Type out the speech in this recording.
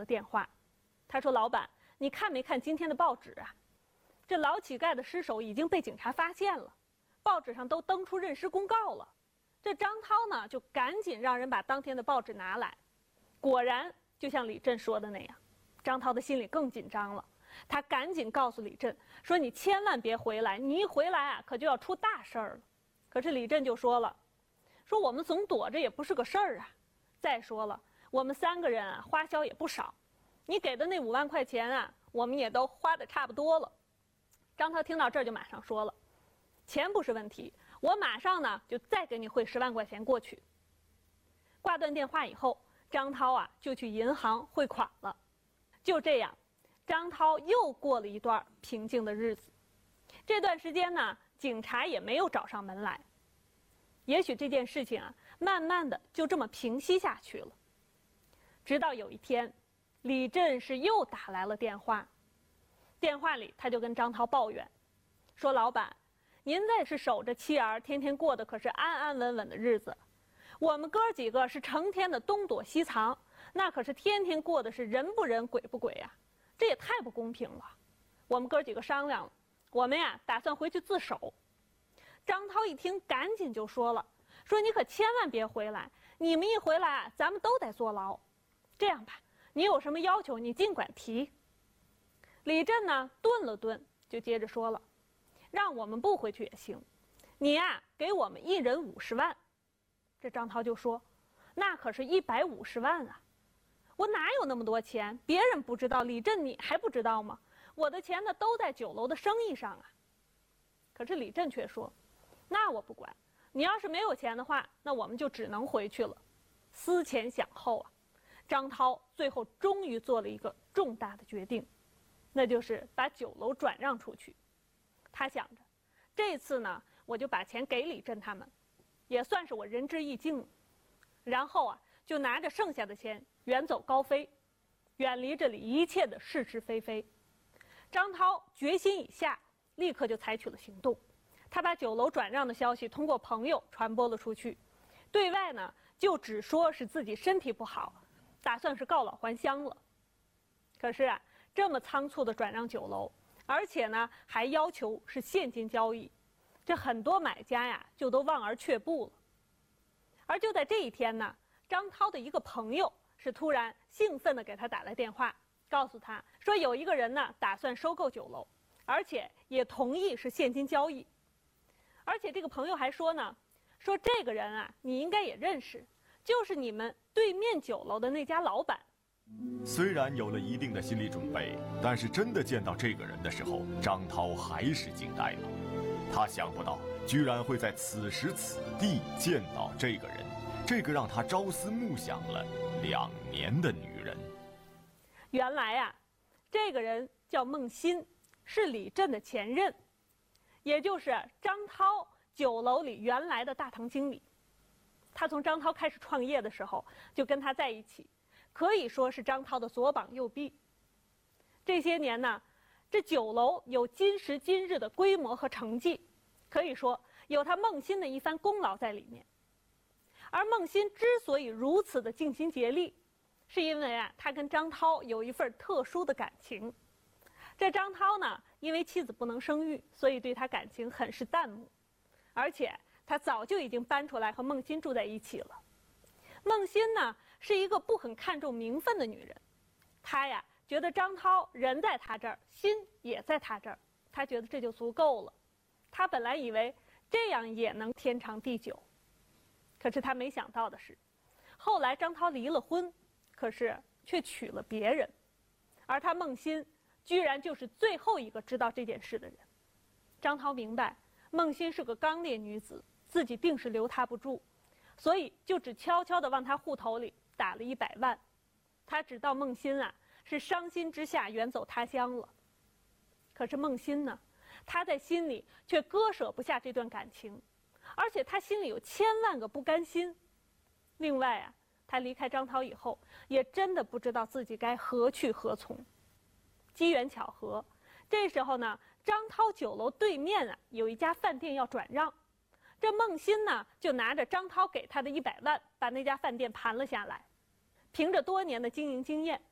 了电话。他说：“老板，你看没看今天的报纸啊？这老乞丐的尸首已经被警察发现了，报纸上都登出认尸公告了。”这张涛呢，就赶紧让人把当天的报纸拿来。果然，就像李振说的那样，张涛的心里更紧张了。他赶紧告诉李振说：“你千万别回来，你一回来啊，可就要出大事儿了。”可是李振就说了：“说我们总躲着也不是个事儿啊。再说了，我们3个人啊，花销也不少，你给的那5万块钱啊，我们也都花得差不多了。”张涛听到这儿就马上说了：“钱不是问题，我马上呢就再给你汇10万块钱过去。”挂断电话以后，张涛啊就去银行汇款了。就这样，张涛又过了一段平静的日子。这段时间呢，警察也没有找上门来。也许这件事情啊，慢慢的就这么平息下去了。直到有一天，李振是又打来了电话。电话里他就跟张涛抱怨说：“老板，您这是守着妻儿，天天过的可是安安稳稳的日子，我们哥几个是成天的东躲西藏，那可是天天过的是人不人鬼不鬼啊，这也太不公平了。我们哥几个商量了，我们呀打算回去自首。”张涛一听，赶紧就说了：“说你可千万别回来，你们一回来啊，咱们都得坐牢。这样吧，你有什么要求，你尽管提。”李振呢顿了顿，就接着说了：“让我们不回去也行，你呀给我们1人50万。”这张涛就说：“那可是150万啊，我哪有那么多钱？别人不知道，李振你还不知道吗？我的钱呢都在酒楼的生意上啊。”可是李振却说：“那我不管，你要是没有钱的话，那我们就只能回去了。”思前想后啊，张涛最后终于做了一个重大的决定，那就是把酒楼转让出去。他想着，这次呢，我就把钱给李振他们，也算是我仁至义尽了。然后啊，就拿着剩下的钱远走高飞，远离这里一切的是是非非。张涛决心已下，立刻就采取了行动。他把酒楼转让的消息通过朋友传播了出去，对外呢就只说是自己身体不好，打算是告老还乡了。可是啊，这么仓促的转让酒楼，而且呢还要求是现金交易，这很多买家呀就都望而却步了。而就在这一天呢，张涛的一个朋友是突然兴奋地给他打来电话，告诉他说有一个人呢打算收购酒楼，而且也同意是现金交易。而且这个朋友还说呢，说这个人啊你应该也认识，就是你们对面酒楼的那家老板。 虽然有了一定的心理准备，但是真的见到这个人的时候，张涛还是惊呆了。他想不到居然会在此时此地见到这个人，这个让他朝思暮想了2年的女人。 原来啊，这个人叫孟欣，是李振的前任，也就是张涛酒楼里原来的大堂经理。他从张涛开始创业的时候就跟他在一起，可以说是张涛的左膀右臂。这些年呢，这酒楼有今时今日的规模和成绩，可以说有他孟欣的一番功劳在里面。而孟欣之所以如此的尽心竭力，是因为啊，他跟张涛有一份特殊的感情。这张涛呢，因为妻子不能生育，所以对他感情很是淡漠，而且他早就已经搬出来和孟欣住在一起了。孟欣呢，是一个不很看重名分的女人，她呀觉得张涛人在她这儿，心也在她这儿，她觉得这就足够了。她本来以为这样也能天长地久，可是她没想到的是，后来张涛离了婚，可是却娶了别人，而她孟欣居然就是最后一个知道这件事的人。张涛明白孟欣是个刚烈女子，自己定是留她不住，所以就只悄悄地往她户头里打了100万。他知道孟欣啊是伤心之下远走他乡了，可是孟欣呢，她在心里却割舍不下这段感情，而且她心里有千万个不甘心。另外啊，她离开张涛以后，也真的不知道自己该何去何从。机缘巧合，这时候呢，张涛酒楼对面啊有一家饭店要转让，这孟欣呢就拿着张涛给他的100万，把那家饭店盘了下来。凭着多年的经营经验，